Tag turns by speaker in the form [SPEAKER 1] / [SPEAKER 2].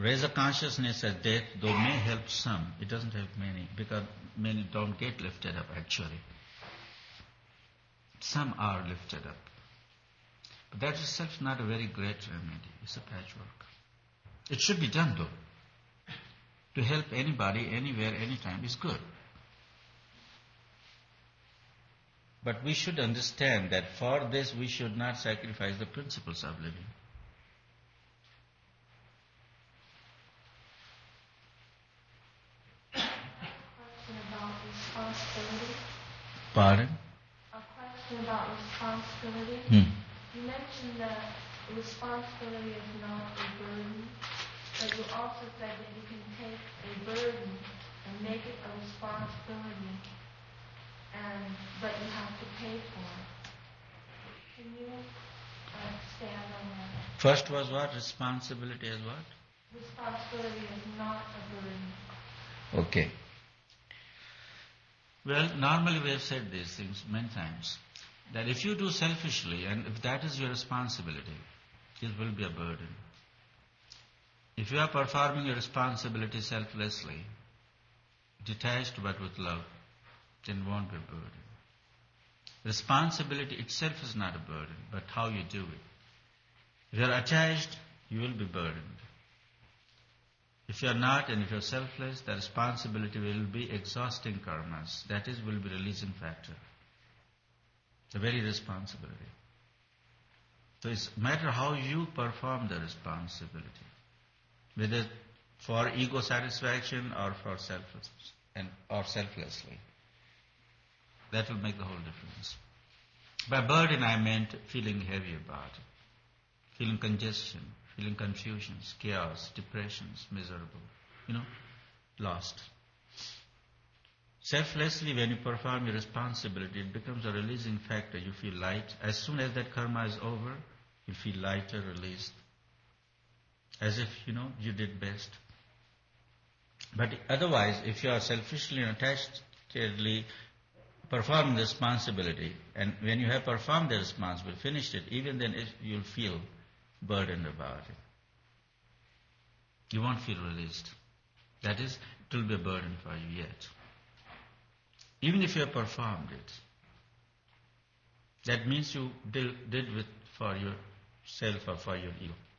[SPEAKER 1] Raise a consciousness at death, though may help some, it doesn't help many, because many don't get lifted up actually. Some are lifted up. But that itself is not a very great remedy. It's a patchwork. It should be done though. To help anybody, anywhere, anytime is good. But we should understand that for this we should not sacrifice the principles of living.
[SPEAKER 2] Responsibility.
[SPEAKER 1] Pardon?
[SPEAKER 2] A question about responsibility. You mentioned that responsibility is not a burden, but you also said that you can take a burden and make it a responsibility, but you have to pay for it. Can you expand on that?
[SPEAKER 1] First was what? Responsibility as what?
[SPEAKER 2] Responsibility is not a burden.
[SPEAKER 1] Okay. Well, normally we have said these things many times, that if you do selfishly and if that is your responsibility, it will be a burden. If you are performing your responsibility selflessly, detached but with love, then it won't be a burden. Responsibility itself is not a burden, but how you do it. If you are attached, you will be burdened. If you are not and if you are selfless, the responsibility will be exhausting karmas. That is, will be releasing factor. The very responsibility. So it's a matter how you perform the responsibility. Whether for ego satisfaction or for or selflessly. That will make the whole difference. By burden I meant feeling heavy about it. Feeling congestion, feeling confusions, chaos, depressions, miserable, lost. Selflessly, when you perform your responsibility, it becomes a releasing factor. You feel light. As soon as that karma is over, you feel lighter, released. As if, you did best. But otherwise, if you are selfishly and attachedly performing the responsibility, and when you have performed the responsibility, finished it, even then you'll feel burdened about it. You won't feel released. That is, it will be a burden for you yet. Even if you have performed it, that means you did it for yourself or for your ego.